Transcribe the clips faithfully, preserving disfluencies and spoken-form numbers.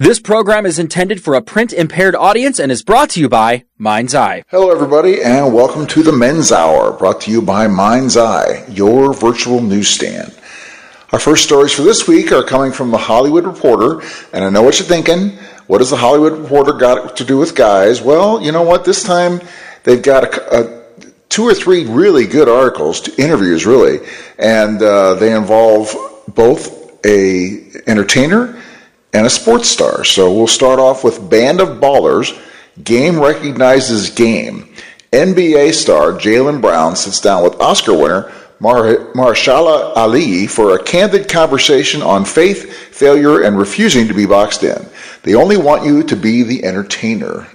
This program is intended for a print-impaired audience and is brought to you by Mind's Eye. Hello, everybody, and welcome to the Men's Hour, brought to you by Mind's Eye, your virtual newsstand. Our first stories for this week are coming from The Hollywood Reporter, and I know what you're thinking. What does The Hollywood Reporter got to do with guys? Well, you know what? This time they've got a, a two or three really good articles, interviews really, and uh, they involve both a entertainer and a sports star. So we'll start off with Band of Ballers, Game Recognizes Game. N B A star Jaylen Brown sits down with Oscar winner Mar- Mahershala Ali for a candid conversation on faith, failure, and refusing to be boxed in. They only want you to be the entertainer.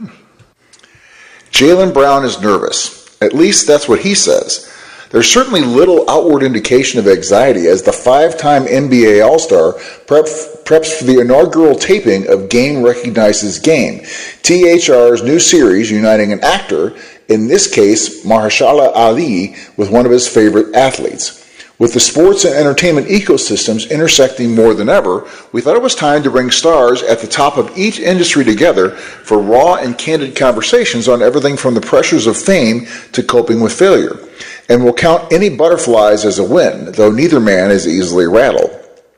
Jaylen Brown is nervous. At least that's what he says. There's certainly little outward indication of anxiety as the five-time N B A All-Star preps, preps for the inaugural taping of Game Recognizes Game, T H R's new series uniting an actor, in this case Mahershala Ali, with one of his favorite athletes. With the sports and entertainment ecosystems intersecting more than ever, we thought it was time to bring stars at the top of each industry together for raw and candid conversations on everything from the pressures of fame to coping with failure. And we'll count any butterflies as a win, though neither man is easily rattled.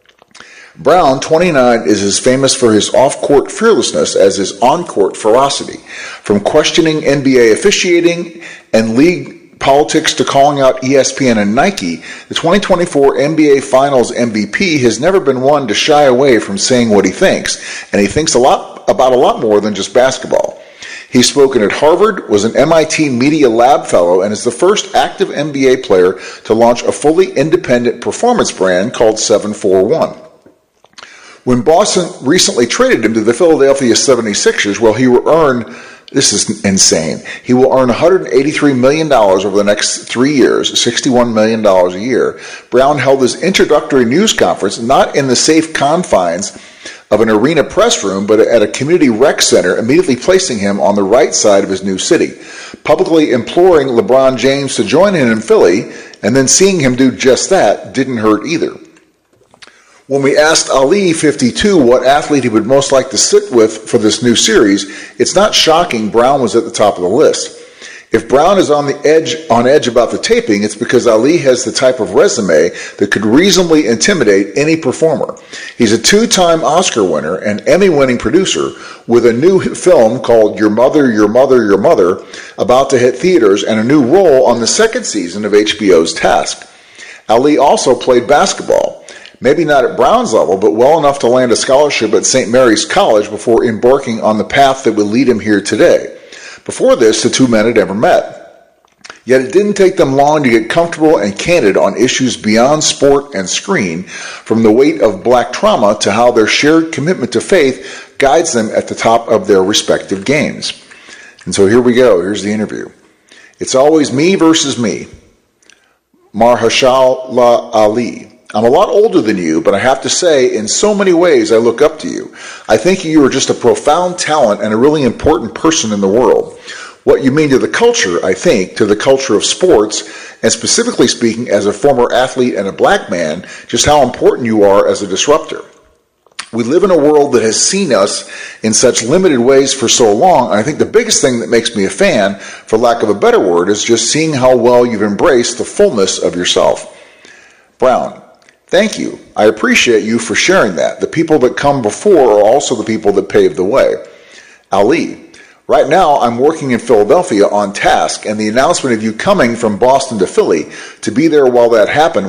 Brown, twenty-nine, is as famous for his off-court fearlessness as his on-court ferocity. From questioning N B A officiating and league politics to calling out E S P N and Nike, the twenty twenty-four N B A Finals M V P has never been one to shy away from saying what he thinks, and he thinks a lot about a lot more than just basketball. He's spoken at Harvard, was an M I T Media Lab Fellow, and is the first active N B A player to launch a fully independent performance brand called seven forty-one. When Boston recently traded him to the Philadelphia seventy-sixers, well, he will earn, this is insane, he will earn one hundred eighty-three million dollars over the next three years, sixty-one million dollars a year. Brown held his introductory news conference not in the safe confines of an arena press room, but at a community rec center, immediately placing him on the right side of his new city, publicly imploring LeBron James to join him in Philly, and then seeing him do just that didn't hurt either. When we asked Ali, fifty-two, what athlete he would most like to sit with for this new series, it's not shocking Brown was at the top of the list. If Brown is on the edge on edge about the taping, it's because Ali has the type of resume that could reasonably intimidate any performer. He's a two-time Oscar winner and Emmy-winning producer with a new film called Your Mother, Your Mother, Your Mother about to hit theaters and a new role on the second season of H B O's Task. Ali also played basketball. Maybe not at Brown's level, but well enough to land a scholarship at Saint Mary's College before embarking on the path that would lead him here today. Before this, the two men had never met. Yet it didn't take them long to get comfortable and candid on issues beyond sport and screen, from the weight of black trauma to how their shared commitment to faith guides them at the top of their respective games. And so here we go. Here's the interview. It's always me versus me. Mahershala Ali. I'm a lot older than you, but I have to say, in so many ways, I look up to you. I think you are just a profound talent and a really important person in the world. What you mean to the culture, I think, to the culture of sports, and specifically speaking, as a former athlete and a black man, just how important you are as a disruptor. We live in a world that has seen us in such limited ways for so long, and I think the biggest thing that makes me a fan, for lack of a better word, is just seeing how well you've embraced the fullness of yourself. Brown. Thank you. I appreciate you for sharing that. The people that come before are also the people that pave the way. Ali. Right now, I'm working in Philadelphia on Task, and the announcement of you coming from Boston to Philly to be there while that happened